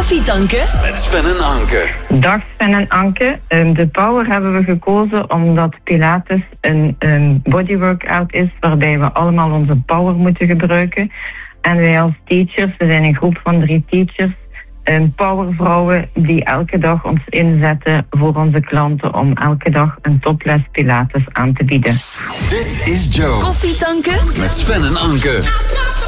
Koffietanken met Sven en Anke. Dag Sven en Anke. De Power hebben we gekozen omdat Pilates een bodyworkout is waarbij we allemaal onze power moeten gebruiken. En wij als teachers, we zijn een groep van 3 teachers, powervrouwen die elke dag ons inzetten voor onze klanten om elke dag een toples Pilates aan te bieden. Dit is Joe. Koffietanken Met Sven en Anke.